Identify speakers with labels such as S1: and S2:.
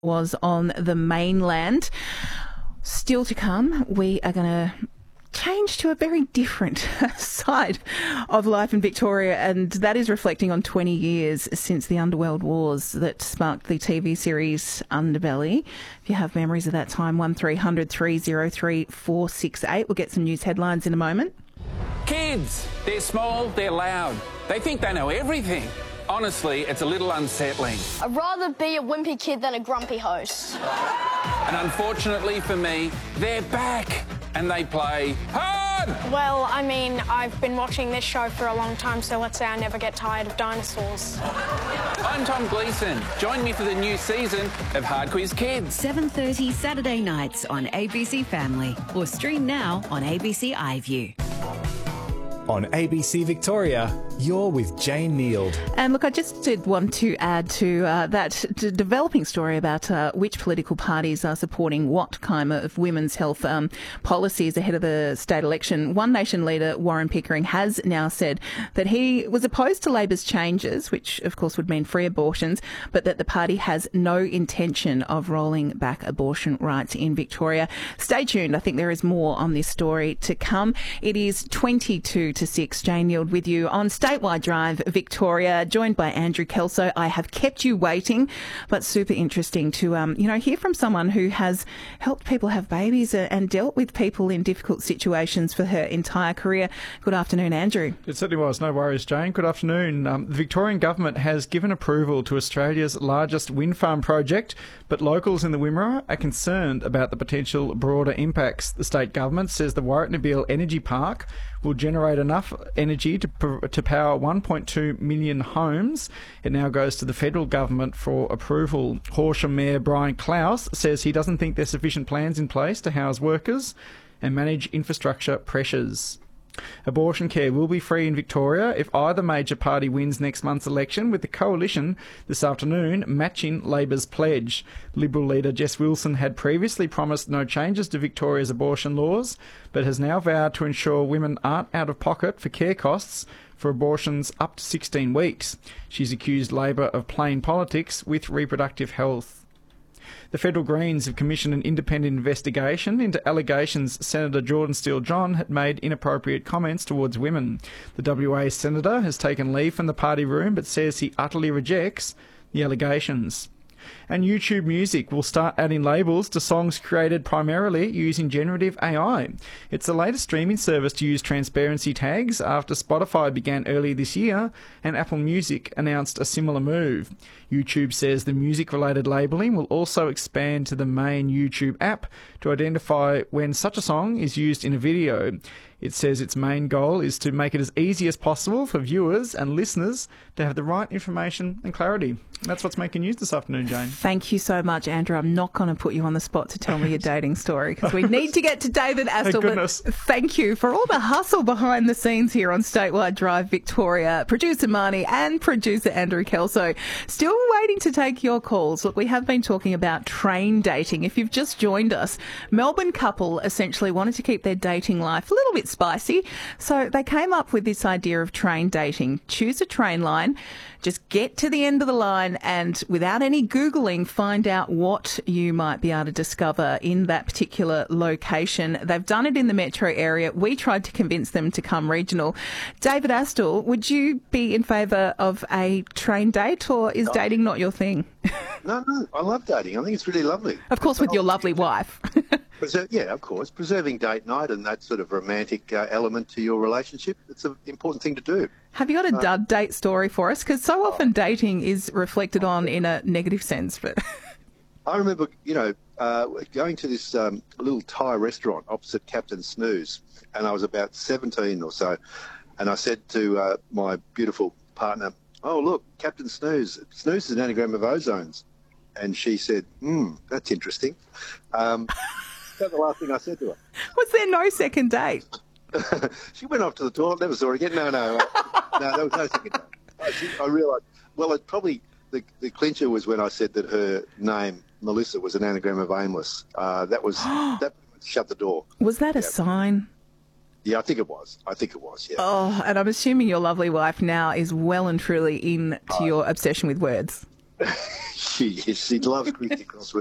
S1: was on the mainland. Still to come, we are going to change to a very different side of life in Victoria, and that is reflecting on 20 years since the underworld wars that sparked the TV series Underbelly. If you have memories of that time, 1300 303 468. We'll get some news headlines in a moment.
S2: Kids, they're small, they're loud. They think they know everything. Honestly, it's a little unsettling.
S3: I'd rather be a wimpy kid than a grumpy host.
S2: And unfortunately for me, they're back and they play hard!
S4: Well, I mean, I've been watching this show for a long time, so let's say I never get tired of dinosaurs.
S2: I'm Tom Gleeson. Join me for the new season of Hard Quiz Kids.
S5: 7:30 Saturday nights on ABC Family, or stream now on ABC iView.
S6: On ABC Victoria, you're with Jane Neild.
S1: And look, I just did want to add to that developing story about which political parties are supporting what kind of women's health policies ahead of the state election. One Nation leader, Warren Pickering, has now said that he was opposed to Labor's changes, which of course would mean free abortions, but that the party has no intention of rolling back abortion rights in Victoria. Stay tuned. I think there is more on this story to come. It is 22 to 6. Jane Neild with you on Statewide Drive, Victoria, joined by Andrew Kelso. I have kept you waiting, but super interesting to, hear from someone who has helped people have babies and dealt with people in difficult situations for her entire career. Good afternoon, Andrew.
S7: It certainly was. No worries, Jane. Good afternoon. The Victorian Government has given approval to Australia's largest wind farm project, but locals in the Wimmera are concerned about the potential broader impacts. The state government says the Warratnabeal Energy Park will generate enough energy to power 1.2 million homes. It now goes to the federal government for approval. Horsham Mayor Brian Klaus says he doesn't think there's sufficient plans in place to house workers and manage infrastructure pressures. Abortion care will be free in Victoria if either major party wins next month's election, with the Coalition this afternoon matching Labor's pledge. Liberal leader Jess Wilson had previously promised no changes to Victoria's abortion laws, but has now vowed to ensure women aren't out of pocket for care costs for abortions up to 16 weeks. She's accused Labor of playing politics with reproductive health. The federal Greens have commissioned an independent investigation into allegations Senator Jordan Steele-John had made inappropriate comments towards women. The WA senator has taken leave from the party room but says he utterly rejects the allegations. And YouTube Music will start adding labels to songs created primarily using generative AI. It's the latest streaming service to use transparency tags after Spotify began earlier this year and Apple Music announced a similar move. YouTube says the music-related labelling will also expand to the main YouTube app to identify when such a song is used in a video. It says its main goal is to make it as easy as possible for viewers and listeners to have the right information and clarity. That's what's making news this afternoon, Jane.
S1: Thank you so much, Andrew. I'm not going to put you on the spot to tell me your dating story because we need to get to David Astle.
S7: Thank goodness.
S1: Thank you for all the hustle behind the scenes here on Statewide Drive, Victoria. Producer Marnie and producer Andrew Kelso still waiting to take your calls. Look, we have been talking about train dating. If you've just joined us, Melbourne couple essentially wanted to keep their dating life a little bit spicy, so they came up with this idea of train dating. Choose a train line, just get to the end of the line and without any Googling, find out what you might be able to discover in that particular location. They've done it in the metro area. We tried to convince them to come regional. David Astle, would you be in favour of a train date, or is dating not your thing?
S8: No, I love dating. I think it's really lovely.
S1: Of course, with your lovely wife.
S8: Yeah, of course. Preserving date night and that sort of romantic element to your relationship, it's an important thing to do.
S1: Have you got a dud date story for us? Because so often dating is reflected on in a negative sense. But
S8: I remember, going to this little Thai restaurant opposite Captain Snooze, and I was about 17 or so, and I said to my beautiful partner, "Oh, look, Captain Snooze. Snooze is an anagram of ozones." And she said, that's interesting. That's the last thing I said to her.
S1: Was there no second date?
S8: She went off to the toilet, never saw her again. No, there was no second date. I realised, well, it probably, the clincher was when I said that her name, Melissa, was an anagram of aimless. That shut the door.
S1: Was that a sign?
S8: Yeah, I think it was, yeah.
S1: Oh, and I'm assuming your lovely wife now is well and truly into your obsession with words.
S8: She loves Christy Cosworth.